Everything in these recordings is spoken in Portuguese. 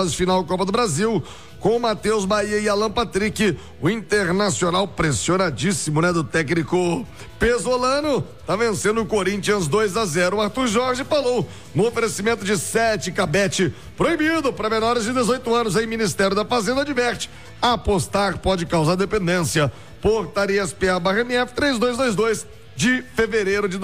oitavas de final Copa do Brasil, com Matheus Bahia e Alan Patrick. O Internacional pressionadíssimo, né, do técnico Pesolano, tá vencendo o Corinthians 2-0. O Arthur Jorge falou no oferecimento de 7 cabete, proibido para menores de 18 anos. Aí Ministério da Fazenda adverte: apostar pode causar dependência. Portaria SPA/MF 3222 de fevereiro de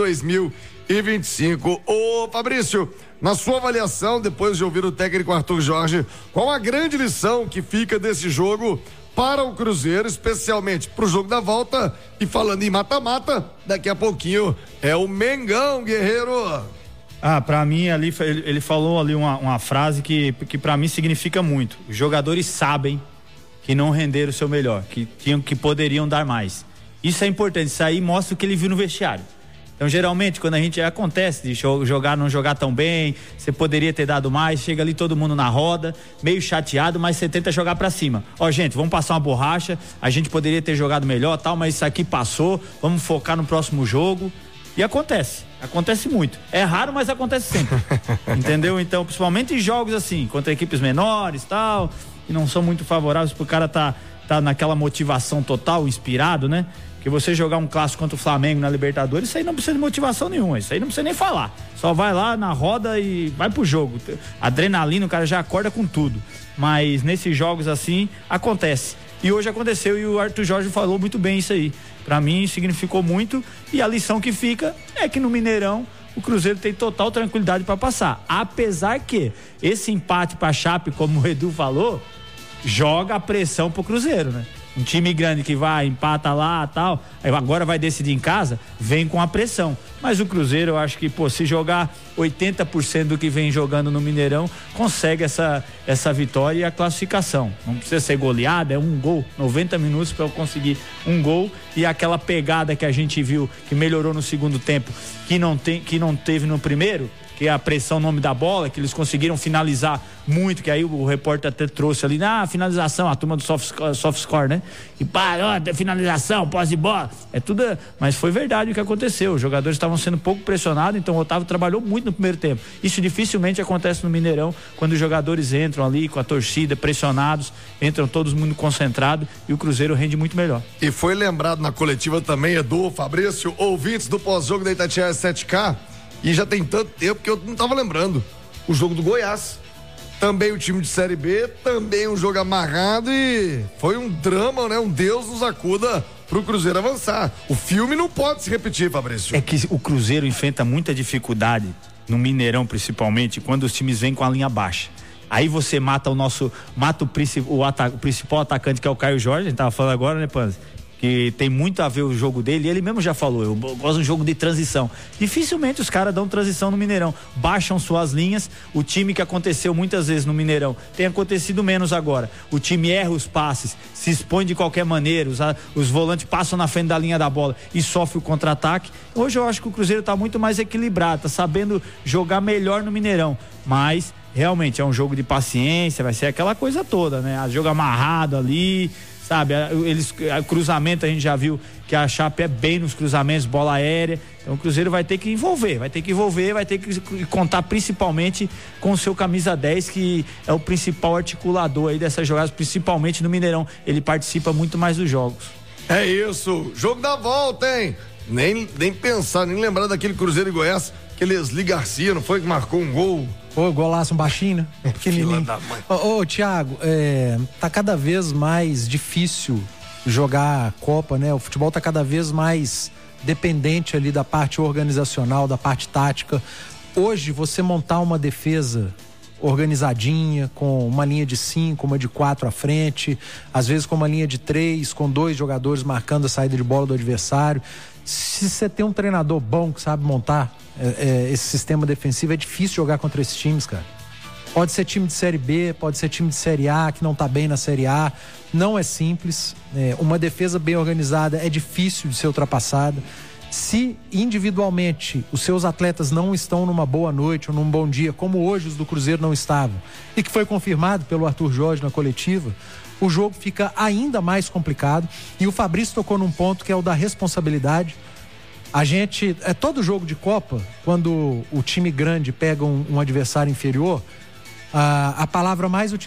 2025. Ô Fabrício, na sua avaliação, depois de ouvir o técnico Arthur Jorge, qual a grande lição que fica desse jogo para o Cruzeiro, especialmente pro jogo da volta? E falando em mata-mata, daqui a pouquinho é o Mengão, guerreiro. Pra mim ali, ele falou ali uma frase que pra mim significa muito. Os jogadores sabem que não renderam o seu melhor, que poderiam dar mais. Isso é importante, isso aí mostra o que ele viu no vestiário. Então, geralmente, quando a gente acontece de não jogar tão bem, você poderia ter dado mais, chega ali todo mundo na roda, meio chateado, mas você tenta jogar pra cima. Gente, vamos passar uma borracha, a gente poderia ter jogado melhor, tal, mas isso aqui passou, vamos focar no próximo jogo. E acontece muito. É raro, mas acontece sempre. Entendeu? Então, principalmente em jogos assim, contra equipes menores, tal, que não são muito favoráveis pro cara tá naquela motivação total, inspirado, né? Que você jogar um clássico contra o Flamengo na Libertadores, isso aí não precisa de motivação nenhuma, isso aí não precisa nem falar. Só vai lá na roda e vai pro jogo. Adrenalina, o cara já acorda com tudo. Mas nesses jogos assim, acontece. E hoje aconteceu e o Arthur Jorge falou muito bem isso aí. Pra mim significou muito, e a lição que fica é que no Mineirão o Cruzeiro tem total tranquilidade para passar. Apesar que esse empate pra Chape, como o Edu falou, joga a pressão pro Cruzeiro, né? Um time grande que vai, empata lá, tal, agora vai decidir em casa, vem com a pressão. Mas o Cruzeiro, eu acho que, se jogar 80% do que vem jogando no Mineirão, consegue essa vitória e a classificação. Não precisa ser goleada, é um gol, 90 minutos para eu conseguir um gol, e aquela pegada que a gente viu, que melhorou no segundo tempo, que não teve no primeiro, que é a pressão, nome da bola, que eles conseguiram finalizar muito, que aí o repórter até trouxe ali, finalização, a turma do soft score, né? E finalização, posse de bola, é tudo, mas foi verdade o que aconteceu, os jogadores estavam sendo pouco pressionados, então o Otávio trabalhou muito no primeiro tempo. Isso dificilmente acontece no Mineirão, quando os jogadores entram ali com a torcida, pressionados, entram todos muito concentrados, e o Cruzeiro rende muito melhor. E foi lembrado na coletiva também, Edu, Fabrício, ouvintes do pós-jogo da Itatiaia 7K, e já tem tanto tempo que eu não tava lembrando, o jogo do Goiás, também o time de Série B, também um jogo amarrado, e foi um drama, né? Um Deus nos acuda pro Cruzeiro avançar. O filme não pode se repetir, Fabrício. É que o Cruzeiro enfrenta muita dificuldade no Mineirão, principalmente quando os times vêm com a linha baixa. Aí você mata o principal atacante, que é o Caio Jorge, a gente tava falando agora, né, Panzi? Que tem muito a ver o jogo dele, e ele mesmo já falou, eu gosto de um jogo de transição. Dificilmente os caras dão transição no Mineirão, baixam suas linhas. O time que aconteceu muitas vezes no Mineirão, tem acontecido menos agora, o time erra os passes, se expõe de qualquer maneira, os volantes passam na frente da linha da bola e sofre o contra-ataque. Hoje eu acho que o Cruzeiro tá muito mais equilibrado, tá sabendo jogar melhor no Mineirão, mas realmente é um jogo de paciência, vai ser aquela coisa toda, né? Jogo amarrado ali, sabe, cruzamento, a gente já viu que a Chape é bem nos cruzamentos, bola aérea. Então o Cruzeiro vai ter que envolver, vai ter que contar principalmente com o seu camisa 10, que é o principal articulador aí dessas jogadas, principalmente no Mineirão. Ele participa muito mais dos jogos. É isso, jogo da volta, hein? Nem pensar, nem lembrar daquele Cruzeiro e Goiás, aquele Esli Garcia, não foi que marcou um gol? Golaço, um baixinho, né? Pequenininho. Thiago, tá cada vez mais difícil jogar a Copa, né? O futebol tá cada vez mais dependente ali da parte organizacional, da parte tática. Hoje, você montar uma defesa organizadinha, com uma linha de 5, uma de 4 à frente, às vezes com uma linha de 3, com 2 jogadores marcando a saída de bola do adversário. Se você tem um treinador bom que sabe montar esse sistema defensivo, é difícil jogar contra esses times, cara. Pode ser time de Série B, pode ser time de Série A, que não tá bem na Série A. Não é simples. Uma defesa bem organizada é difícil de ser ultrapassada. Se individualmente os seus atletas não estão numa boa noite ou num bom dia, como hoje os do Cruzeiro não estavam, e que foi confirmado pelo Arthur Jorge na coletiva, o jogo fica ainda mais complicado. E o Fabrício tocou num ponto que é o da responsabilidade. Todo jogo de Copa, quando o time grande pega um adversário inferior, a palavra mais utilizada